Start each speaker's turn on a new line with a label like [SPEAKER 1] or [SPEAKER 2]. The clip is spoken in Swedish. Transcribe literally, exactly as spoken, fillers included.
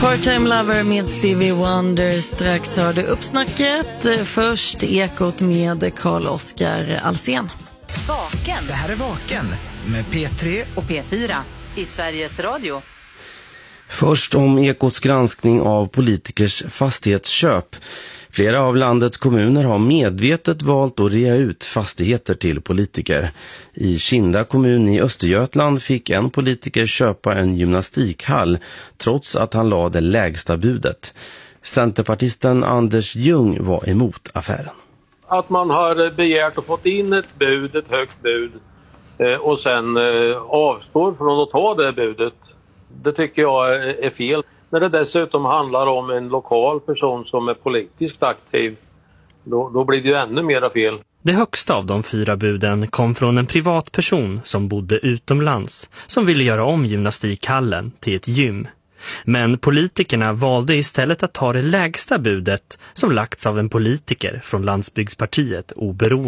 [SPEAKER 1] Part-Time Lover med Stevie Wonder. Strax hör du uppsnacket. Först Ekot med Carl-Oskar Alsen.
[SPEAKER 2] Vaken.
[SPEAKER 3] Det här är Vaken med P tre
[SPEAKER 2] och P fyra i Sveriges Radio.
[SPEAKER 4] Först om Ekots granskning av politikers fastighetsköp. Flera av landets kommuner har medvetet valt att rea ut fastigheter till politiker. I Kinda kommun i Östergötland fick en politiker köpa en gymnastikhall trots att han lade det lägsta budet. Centerpartisten Anders Ljung var emot affären.
[SPEAKER 5] Att man har begärt och fått in ett bud, ett högt bud, och sen avstår från att ta det budet, det tycker jag är fel. När det dessutom handlar om en lokal person som är politiskt aktiv, då, då blir det ju ännu mera fel.
[SPEAKER 6] Det högsta av de fyra buden kom från en privatperson som bodde utomlands, som ville göra om gymnastikhallen till ett gym. Men politikerna valde istället att ta det lägsta budet som lagts av en politiker från Landsbygdspartiet Oberoende.